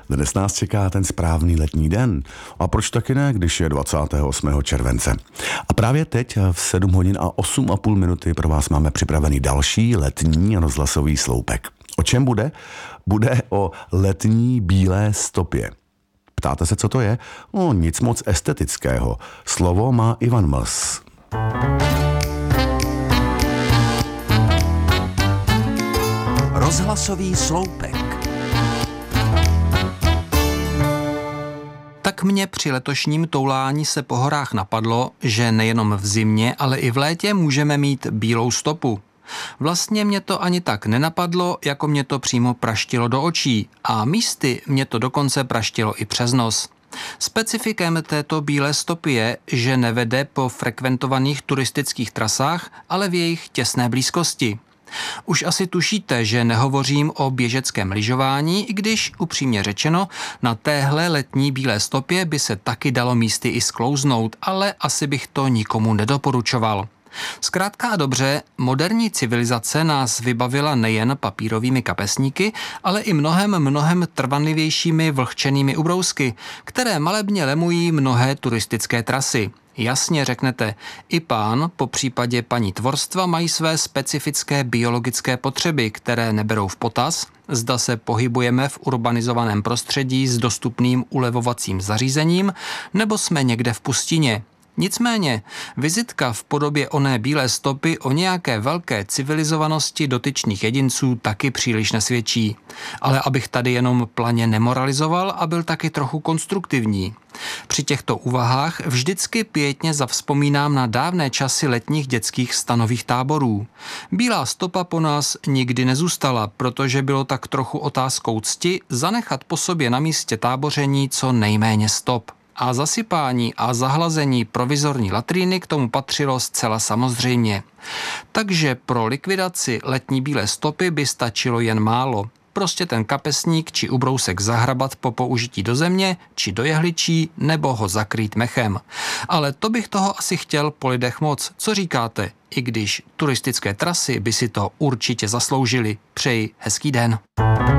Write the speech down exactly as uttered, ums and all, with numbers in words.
Dnes nás čeká ten správný letní den. A proč taky ne, když je dvacátého osmého července. A právě teď v sedm hodin a osm a půl minuty pro vás máme připravený další letní rozhlasový sloupek. O čem bude? Bude o letní bílé stopě. Ptáte se, co to je? O, nic moc estetického. Slovo má Ivan Mls. Rozhlasový sloupek. Tak mě při letošním toulání se po horách napadlo, že nejenom v zimě, ale i v létě můžeme mít bílou stopu. Vlastně mě to ani tak nenapadlo, jako mě to přímo praštilo do očí a místy mě to dokonce praštilo i přes nos. Specifikem této bílé stopy je, že nevede po frekventovaných turistických trasách, ale v jejich těsné blízkosti. Už asi tušíte, že nehovořím o běžeckém lyžování, i když, upřímně řečeno, na téhle letní bílé stopě by se taky dalo místy i sklouznout, ale asi bych to nikomu nedoporučoval. Zkrátka a dobře, moderní civilizace nás vybavila nejen papírovými kapesníky, ale i mnohem, mnohem trvanlivějšími vlhčenými ubrousky, které malebně lemují mnohé turistické trasy. Jasně řeknete, i pán, po případě paní tvorstva, mají své specifické biologické potřeby, které neberou v potaz, zda se pohybujeme v urbanizovaném prostředí s dostupným ulevovacím zařízením, nebo jsme někde v pustině. Nicméně, vizitka v podobě oné bílé stopy o nějaké velké civilizovanosti dotyčných jedinců taky příliš nesvědčí. Ale abych tady jenom planě nemoralizoval a byl taky trochu konstruktivní. Při těchto úvahách vždycky pěkně zavzpomínám na dávné časy letních dětských stanových táborů. Bílá stopa po nás nikdy nezůstala, protože bylo tak trochu otázkou cti zanechat po sobě na místě táboření co nejméně stop. A zasypání a zahlazení provizorní latríny k tomu patřilo zcela samozřejmě. Takže pro likvidaci letní bílé stopy by stačilo jen málo. Prostě ten kapesník či ubrousek zahrabat po použití do země, či do jehličí, nebo ho zakrýt mechem. Ale to bych toho asi chtěl po lidech moc. Co říkáte? I když turistické trasy by si to určitě zasloužily. Přeji hezký den.